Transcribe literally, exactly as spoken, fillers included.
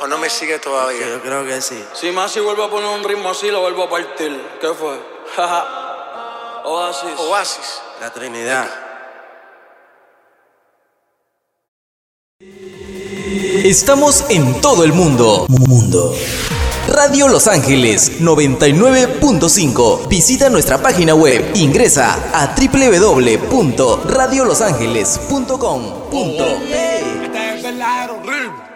¿O no me sigue todavía? Yo creo que sí. Si Masi vuelve a poner un ritmo así, lo vuelvo a partir. ¿Qué fue? Oasis. Oasis. La Trinidad. Estamos en todo el mundo. Mundo. Radio Los Ángeles noventa y nueve punto cinco. Visita nuestra página web. Ingresa a doble u doble u doble u punto radio los ángeles punto com punto pe. Este es el verdadero ritmo.